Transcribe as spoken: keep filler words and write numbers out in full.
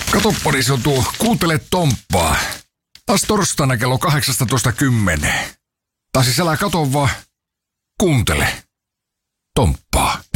Katoppani se on tuo Kuuntele Tomppaa. Taas torstaina kello kahdeksastatoista kymmeneen. Tai siis älä kato vaan, kuuntele Tomppaa.